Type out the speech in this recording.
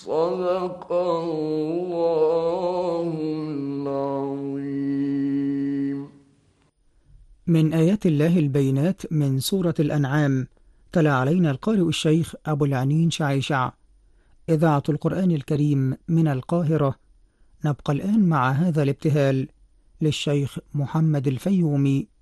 صدق الله العظيم. من آيات الله البينات من سورة الأنعام. تلا علينا القارئ الشيخ أبو العنين شعيشع. إذاعة القرآن الكريم من القاهرة. نبقى الآن مع هذا الابتهال للشيخ محمد الفيومي